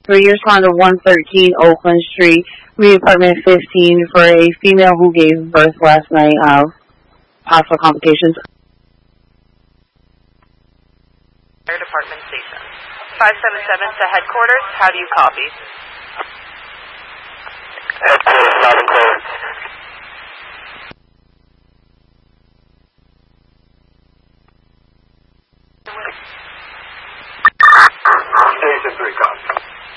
So you're on to 113 Oakland Street, apartment 15, for a female who gave birth last night. Possible complications. Fire Department Station. 577 to headquarters. How do you copy? Headquarters, loud and clear. Station 3, copy.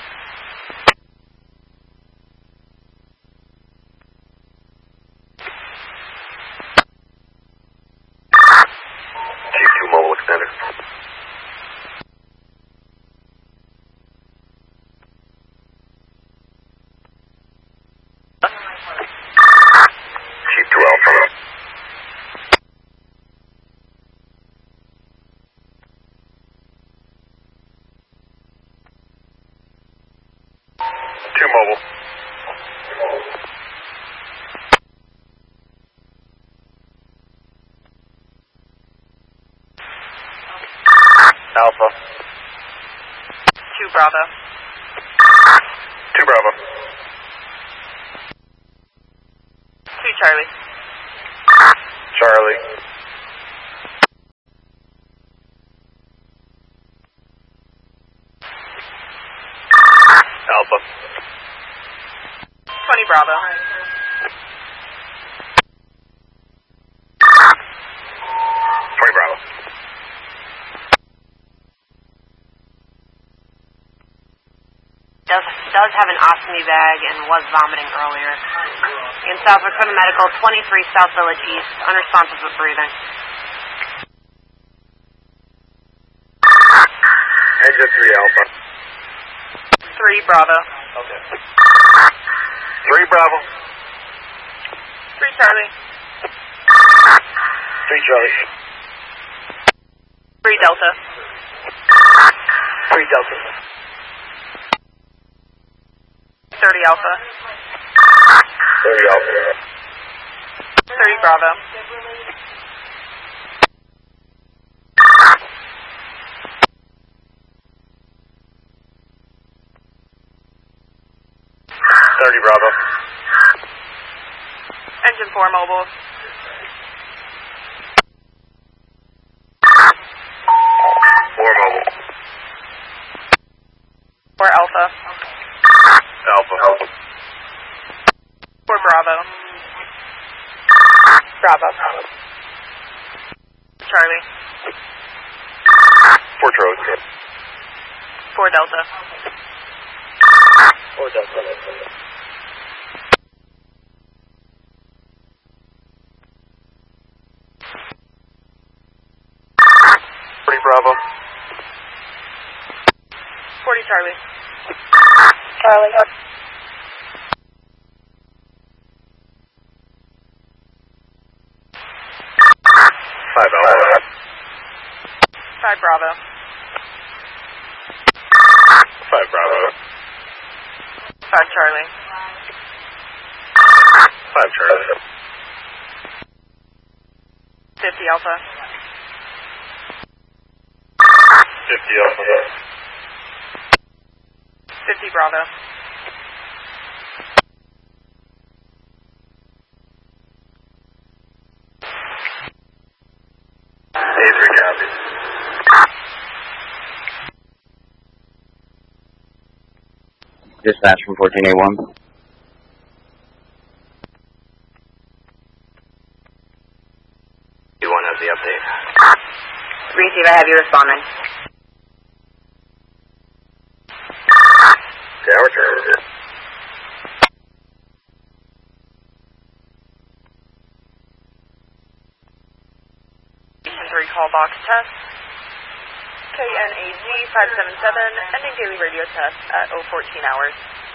Chief 2 Mobile Extender. Chief 2 Alpha. Mobile. Alpha. 2 Bravo. 2 Bravo. 2 Charlie. Charlie. Alpha. 20 Bravo. 20 Bravo. Does have an ostomy bag and was vomiting earlier. In South Dakota Medical, 23 South Village East, unresponsive with breathing. Engine 3 Alpha. 3 Bravo. Okay. 3 Bravo. 3 Charlie. 3 Charlie. 3 Delta. 3 Delta. 30 Alpha. 30 Alpha. 30 Bravo. 30 Bravo. Engine 4 Mobile. 4 Mobile. 4 Alpha. Alpha. 4 Bravo. Bravo. Charlie. 4 Charlie. 4 Delta. 4 Delta. 40 Bravo. 40 Charlie. Charlie. 5 Alpha. 5 Bravo. 5 Bravo. 5 Charlie. 5 Charlie. 50 Alpha. 50 Alpha. 50 Bravo. A3 copy. Dispatch from 14A1. You1 has the update. Receive, I have you responding. Tower turn. Station 3 call box test. KNAG 577, ending daily radio test at 014 hours.